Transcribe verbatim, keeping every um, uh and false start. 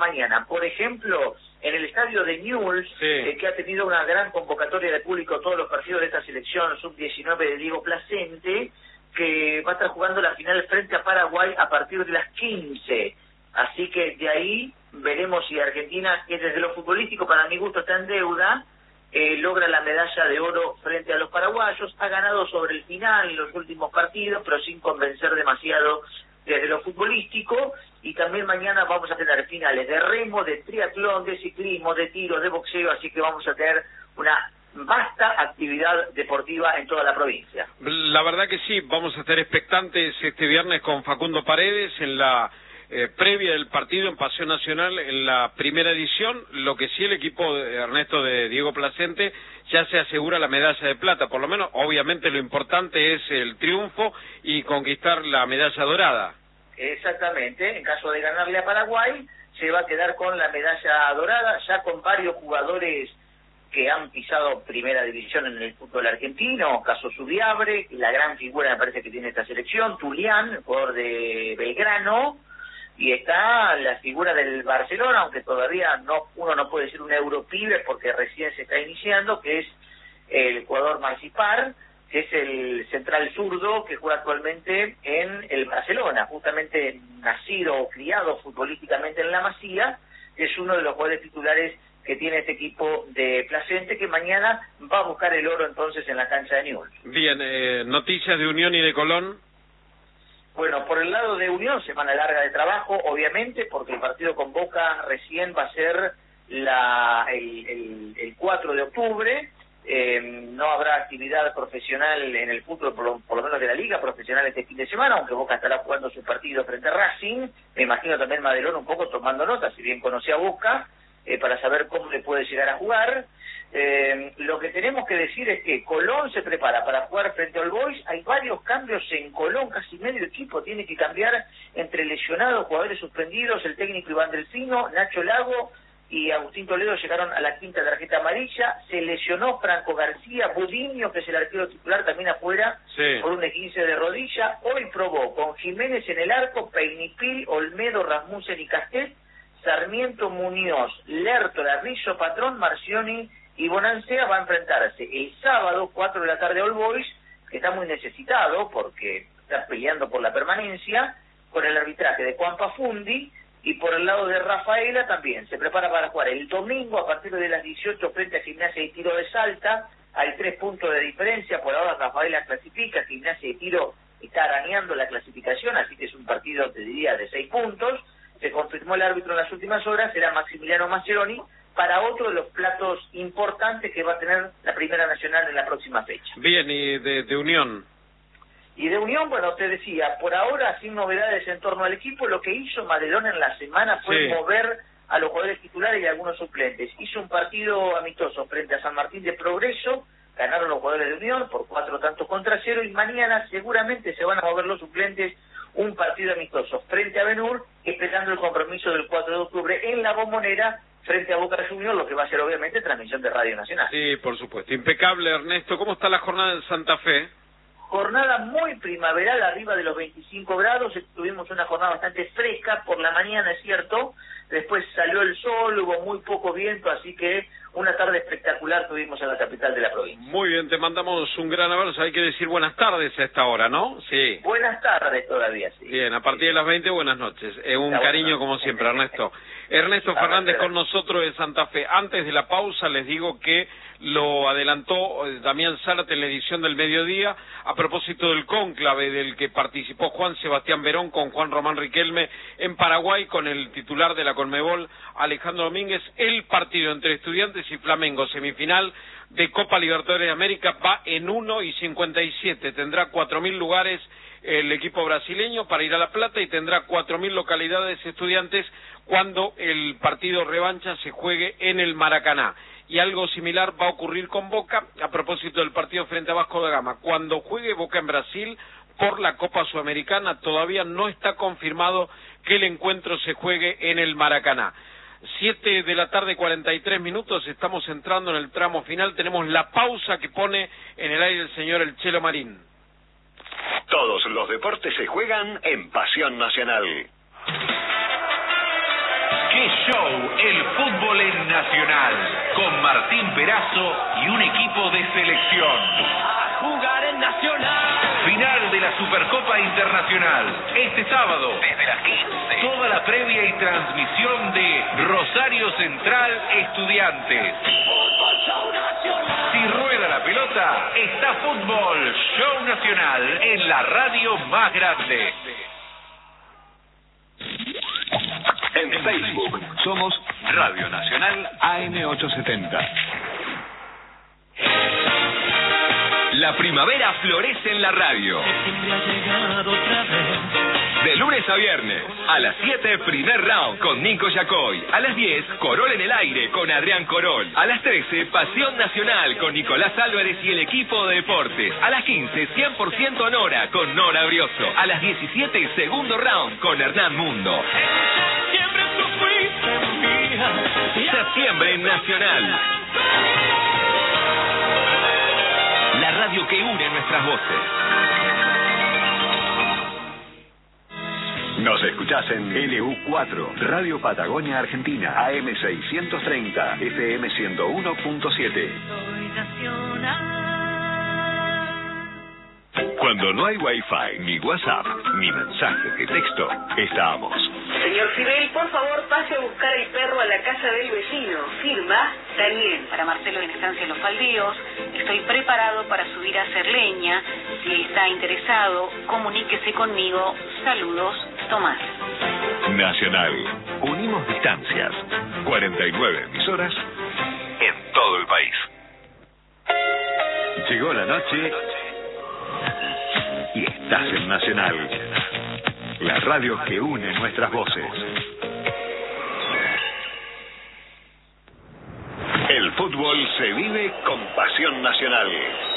mañana. Por ejemplo, en el estadio de Newell's, sí. eh, que ha tenido una gran convocatoria de público todos los partidos de esta selección sub diecinueve de Diego Placente, que va a estar jugando la final frente a Paraguay a partir de las quince. Así que de ahí veremos si Argentina, que desde lo futbolístico para mi gusto está en deuda, eh, logra la medalla de oro frente a los paraguayos. Ha ganado sobre el final en los últimos partidos, pero sin convencer demasiado desde lo futbolístico. Y también mañana vamos a tener finales de remo, de triatlón, de ciclismo, de tiro, de boxeo, así que vamos a tener una vasta actividad deportiva en toda la provincia. La verdad que sí, vamos a estar expectantes este viernes con Facundo Paredes en la eh, previa del partido en Pasión Nacional en la primera edición. Lo que sí, el equipo de Ernesto de Diego Placente ya se asegura la medalla de plata, por lo menos obviamente lo importante es el triunfo y conquistar la medalla dorada. Exactamente, en caso de ganarle a Paraguay se va a quedar con la medalla dorada, ya con varios jugadores que han pisado primera división en el fútbol argentino, caso Subiabre, la gran figura me parece que tiene esta selección, Tulián, jugador de Belgrano, y está la figura del Barcelona, aunque todavía no uno no puede decir un europibe porque recién se está iniciando, que es el jugador Marcipar, que es el central zurdo que juega actualmente en el Barcelona, justamente nacido o criado futbolísticamente en la Masía, que es uno de los jugadores titulares que tiene este equipo de Placente, que mañana va a buscar el oro entonces en la cancha de Newell's. Bien, eh, noticias de Unión y de Colón. Bueno, por el lado de Unión, semana larga de trabajo, obviamente, porque el partido con Boca recién va a ser la, el, el, el cuatro de octubre, eh, no habrá actividad profesional en el fútbol, por lo, por lo menos de la liga profesional este fin de semana, aunque Boca estará jugando su partido frente a Racing. Me imagino también Madelón un poco tomando nota, si bien conocía a Boca, Eh, para saber cómo le puede llegar a jugar. Eh, lo que tenemos que decir es que Colón se prepara para jugar frente al Boys. Hay varios cambios en Colón, casi medio equipo tiene que cambiar entre lesionados, jugadores suspendidos, el técnico Iván Delfino, Nacho Lago y Agustín Toledo llegaron a la quinta tarjeta amarilla. Se lesionó Franco García, Budiño, que es el arquero titular, también afuera, sí, por un esguince de rodilla. Hoy probó con Jiménez en el arco, Peinipil, Olmedo, Rasmussen y Castet, Sarmiento, Muñoz, Lertora, Rizzo, Patrón, Marcioni y Bonancea. Va a enfrentarse el sábado, cuatro de la tarde, All Boys, que está muy necesitado porque está peleando por la permanencia, con el arbitraje de Juan Pafundi, y por el lado de Rafaela también se prepara para jugar el domingo a partir de las dieciocho frente a Gimnasia y Tiro de Salta. Hay tres puntos de diferencia, por ahora Rafaela clasifica, Gimnasia y Tiro está arañando la clasificación, así que es un partido, te diría, de seis puntos. Se confirmó el árbitro en las últimas horas, será Maximiliano Mascheroni, para otro de los platos importantes que va a tener la Primera Nacional en la próxima fecha. Bien, y de, de Unión. Y de Unión, bueno, te decía, por ahora sin novedades en torno al equipo, lo que hizo Madelón en la semana fue sí. mover a los jugadores titulares y a algunos suplentes. Hizo un partido amistoso frente a San Martín de Progreso, ganaron los jugadores de Unión por cuatro tantos contra cero, y mañana seguramente se van a mover los suplentes un partido amistoso frente a Benur, esperando el compromiso del cuatro de octubre en la Bombonera frente a Boca Juniors, lo que va a ser obviamente transmisión de Radio Nacional. Sí, por supuesto. Impecable, Ernesto. ¿Cómo está la jornada en Santa Fe? Jornada muy primaveral, arriba de los veinticinco grados. Tuvimos una jornada bastante fresca por la mañana, es cierto. Después salió el sol, hubo muy poco viento, así que una tarde espectacular tuvimos en la capital de la provincia. Muy bien, te mandamos un gran abrazo. Hay que decir buenas tardes a esta hora, ¿no? Sí. Buenas tardes todavía, sí. Bien, a partir de las veinte, buenas noches. Eh, un la cariño buena. Como siempre, Ernesto. Ernesto Fernández con nosotros de Santa Fe. Antes de la pausa les digo que lo adelantó Damián Zárate en la edición del mediodía a propósito del cónclave del que participó Juan Sebastián Verón con Juan Román Riquelme en Paraguay, con el titular de la Conmebol, Alejandro Domínguez. El partido entre Estudiantes y Flamengo, semifinal de Copa Libertadores de América, va en uno y cincuenta y siete. Tendrá cuatro mil lugares el equipo brasileño para ir a La Plata y tendrá cuatro mil localidades Estudiantes cuando el partido revancha se juegue en el Maracaná. Y algo similar va a ocurrir con Boca a propósito del partido frente a Vasco da Gama. Cuando juegue Boca en Brasil por la Copa Sudamericana, todavía no está confirmado que el encuentro se juegue en el Maracaná. Siete de la tarde, cuarenta y tres minutos, estamos entrando en el tramo final. Tenemos la pausa que pone en el aire el señor El Chelo Marín. Todos los deportes se juegan en Pasión Nacional. ¡Qué show! fútbol en Nacional, con Martín Perazo y un equipo de selección. A jugar en Nacional. Final de la Supercopa Internacional, este sábado, desde las quince. Toda la previa y transmisión de Rosario Central Estudiantes. Fútbol Show Nacional. Si rueda la pelota, está Fútbol Show Nacional en la radio más grande. En Facebook somos Radio Nacional A M ochocientos setenta. La primavera florece en la radio. De lunes a viernes, a las siete, primer round con Nico Yacoy. A las diez, Corol en el aire con Adrián Corol. A las trece, Pasión Nacional con Nicolás Álvarez y el equipo de deportes. A las quince, cien por ciento Nora con Nora Brioso. A las diecisiete, segundo round con Hernán Mundo. Septiembre Nacional. La radio que une nuestras voces. Nos escuchás en L U cuatro, Radio Patagonia Argentina, A M seiscientos treinta, F M ciento uno punto siete. Cuando no hay Wi-Fi, ni WhatsApp, ni mensajes de texto, estamos. Señor Fidel, por favor, pase a buscar el perro a la casa del vecino. Firma, Daniel. Para Marcelo en Estancia Los Baldíos, estoy preparado para subir a hacer leña. Si está interesado, comuníquese conmigo. Saludos, Tomás. Nacional. Unimos distancias. cuarenta y nueve emisoras en todo el país. Llegó la noche y estás en Nacional. La radio que une nuestras voces. El fútbol se vive con pasión nacional.